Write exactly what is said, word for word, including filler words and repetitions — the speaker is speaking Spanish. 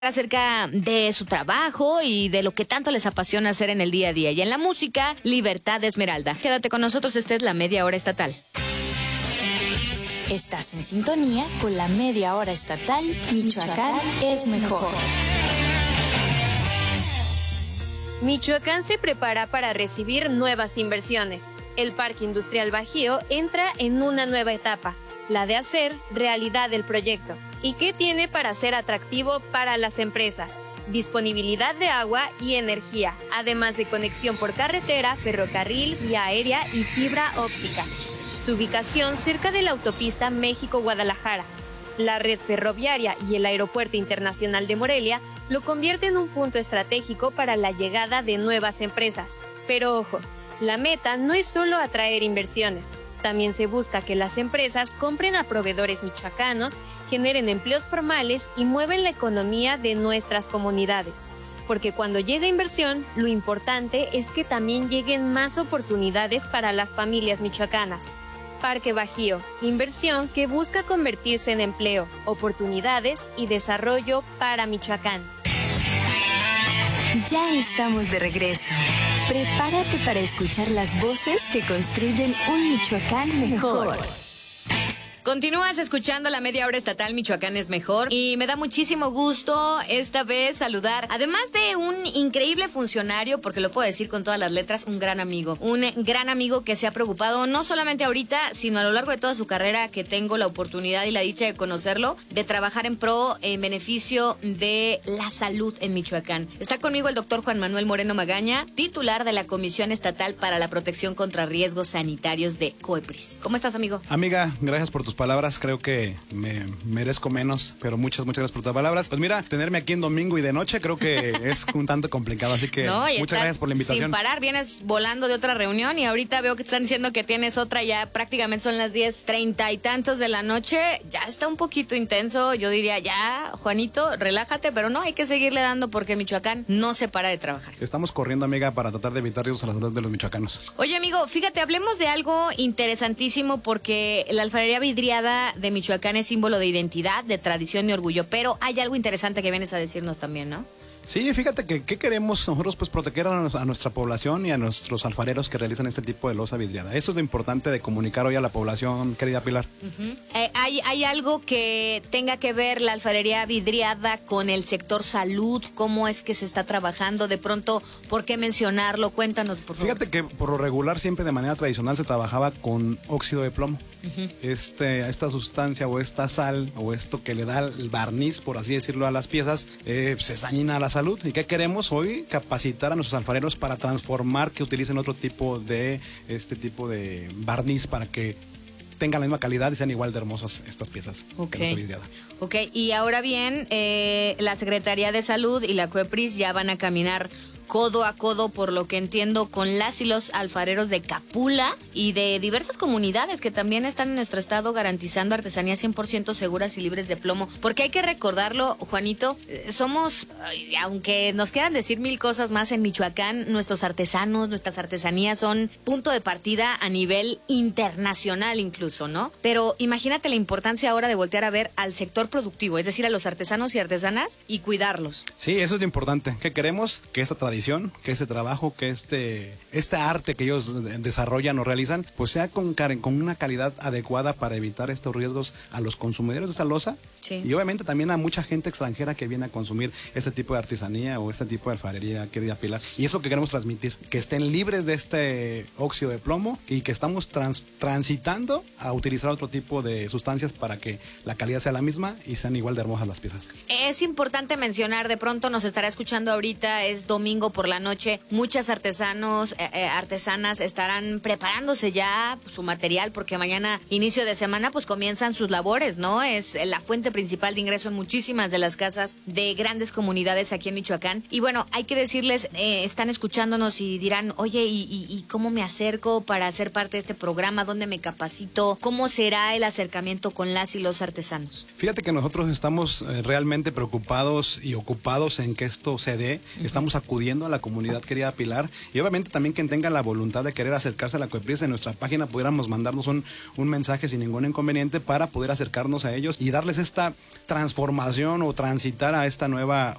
acerca de su trabajo y de lo que tanto les apasiona hacer en el día a día. Y en la música, Libertad Esmeralda. Quédate con nosotros, esta es la Media Hora Estatal. Estás en sintonía con la Media Hora Estatal. Michoacán es mejor. Michoacán se prepara para recibir nuevas inversiones. El Parque Industrial Bajío entra en una nueva etapa, la de hacer realidad el proyecto. ¿Y qué tiene para ser atractivo para las empresas? Disponibilidad de agua y energía, además de conexión por carretera, ferrocarril, vía aérea y fibra óptica. Su ubicación cerca de la autopista México-Guadalajara. La red ferroviaria y el Aeropuerto Internacional de Morelia lo convierten en un punto estratégico para la llegada de nuevas empresas. Pero ojo, la meta no es solo atraer inversiones. También se busca que las empresas compren a proveedores michoacanos, generen empleos formales y muevan la economía de nuestras comunidades. Porque cuando llega inversión, lo importante es que también lleguen más oportunidades para las familias michoacanas. Parque Bajío, inversión que busca convertirse en empleo, oportunidades y desarrollo para Michoacán. Ya estamos de regreso. Prepárate para escuchar las voces que construyen un Michoacán mejor. Continúas escuchando la Media Hora Estatal, Michoacán es mejor, y me da muchísimo gusto esta vez saludar, además de un increíble funcionario, porque lo puedo decir con todas las letras, un gran amigo, un gran amigo que se ha preocupado no solamente ahorita, sino a lo largo de toda su carrera, que tengo la oportunidad y la dicha de conocerlo, de trabajar en pro, en beneficio de la salud en Michoacán. Está conmigo el doctor Juan Manuel Moreno Magaña, titular de la Comisión Estatal para la Protección contra Riesgos Sanitarios de COEPRIS. ¿Cómo estás, amigo? Amiga, gracias por tus palabras, creo que me merezco menos, pero muchas, muchas gracias por tus palabras. Pues mira, tenerme aquí en domingo y de noche creo que es un tanto complicado, así que no, muchas gracias por la invitación. Sin parar, vienes volando de otra reunión y ahorita veo que te están diciendo que tienes otra, ya prácticamente son las diez treinta y tantos de la noche, ya está un poquito intenso, yo diría ya, Juanito, relájate, pero no, hay que seguirle dando porque Michoacán no se para de trabajar. Estamos corriendo, amiga, para tratar de evitar riesgos a la salud de los michoacanos. Oye, amigo, fíjate, hablemos de algo interesantísimo porque la alfarería vidriada de Michoacán es símbolo de identidad, de tradición y orgullo, pero hay algo interesante que vienes a decirnos también, ¿no? Sí, fíjate que ¿qué queremos nosotros? Pues proteger a, nos, a nuestra población y a nuestros alfareros que realizan este tipo de loza vidriada. Eso es lo importante de comunicar hoy a la población, querida Pilar. Uh-huh. eh, ¿hay, ¿Hay algo que tenga que ver la alfarería vidriada con el sector salud? ¿Cómo es que se está trabajando? De pronto, ¿por qué mencionarlo? Cuéntanos, por favor. Fíjate que por lo regular siempre de manera tradicional se trabajaba con óxido de plomo. Uh-huh. Este, esta sustancia o esta sal o esto que le da el barniz, por así decirlo, a las piezas, eh, se dañina a la salud. ¿Y qué queremos hoy? Capacitar a nuestros alfareros para transformar, que utilicen otro tipo de este tipo de barniz para que tengan la misma calidad y sean igual de hermosas estas piezas. Okay. Vidriada. Ok, y ahora bien, eh, la Secretaría de Salud y la COEPRIS ya van a caminar codo a codo, por lo que entiendo, con las y los alfareros de Capula y de diversas comunidades que también están en nuestro estado garantizando artesanías cien por ciento seguras y libres de plomo. Porque hay que recordarlo, Juanito, somos, aunque nos quieran decir mil cosas más en Michoacán, nuestros artesanos, nuestras artesanías son punto de partida a nivel internacional incluso, ¿no? Pero imagínate la importancia ahora de voltear a ver al sector productivo, es decir, a los artesanos y artesanas y cuidarlos. Sí, eso es lo importante. ¿Qué queremos? Que esta tradición, que este trabajo, que este este arte que ellos desarrollan o realizan, pues sea con, con una calidad adecuada para evitar estos riesgos a los consumidores de esa loza. Sí. Y obviamente también a mucha gente extranjera que viene a consumir este tipo de artesanía o este tipo de alfarería, querida Pilar. Y eso que queremos transmitir, que estén libres de este óxido de plomo y que estamos trans, transitando a utilizar otro tipo de sustancias para que la calidad sea la misma y sean igual de hermosas las piezas. Es importante mencionar, de pronto nos estará escuchando ahorita, es domingo por la noche, muchas artesanos, eh, eh, artesanas estarán preparándose ya su material porque mañana, inicio de semana, pues comienzan sus labores, ¿no? Es la fuente principal de ingreso en muchísimas de las casas de grandes comunidades aquí en Michoacán. Y bueno, hay que decirles, eh, están escuchándonos y dirán, oye, ¿y, y, ¿y cómo me acerco para ser parte de este programa? ¿Dónde me capacito? ¿Cómo será el acercamiento con las y los artesanos? Fíjate que nosotros estamos eh, realmente preocupados y ocupados en que esto se dé. Uh-huh. Estamos acudiendo a la comunidad, querida Pilar, y obviamente también quien tenga la voluntad de querer acercarse a la COEPRIS, en nuestra página pudiéramos mandarnos un, un mensaje sin ningún inconveniente para poder acercarnos a ellos y darles esta esta transformación o transitar a esta nueva